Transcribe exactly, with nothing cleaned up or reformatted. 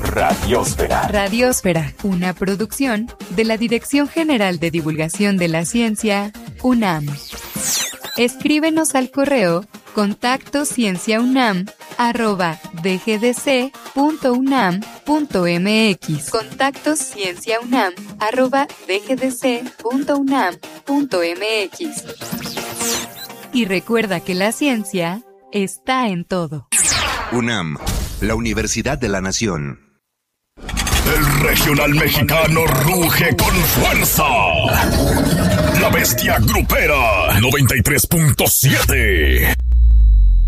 Radiósfera. Radiósfera, una producción de la Dirección General de Divulgación de la Ciencia, UNAM. Escríbenos al correo contacto cienciaunam arroba dgdc punto unam punto mx. Contacto cienciaunam arroba dgdc punto unam punto mx. Y recuerda que la ciencia está en todo. UNAM, la Universidad de la Nación. El regional mexicano ruge con fuerza. La bestia grupera noventa y tres punto siete.